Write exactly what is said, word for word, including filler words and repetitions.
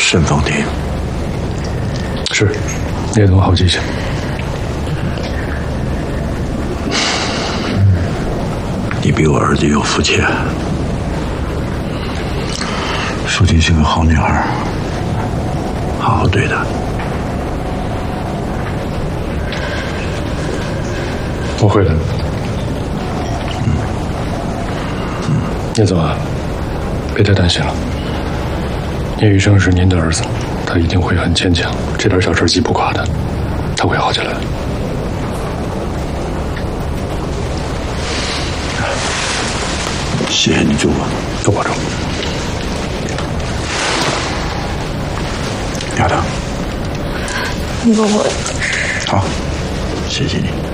慎放点。 是，聂总好记性。 你比我儿子有福气。淑琴是个好女孩，好好对她。 我会的。嗯，聂总啊，别太担心了。聂雨生是您的儿子，他一定会很坚强，这点小事击不垮他，他会好起来的。 谢谢你，祝我， 多保重。 丫头， 你帮我。 好，谢谢你。